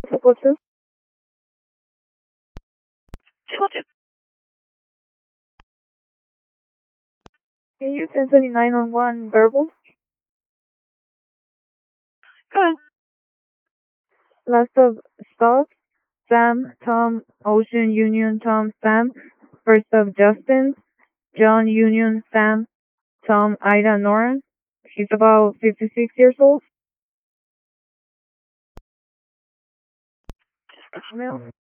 What's this? Can you send 911 verbal? Good. Last of stops. Sam, Tom, Ocean, Union, Tom, Sam. First of Justin, John, Union, Sam, Tom, Ida, Nora. She's about 56 years old. Email.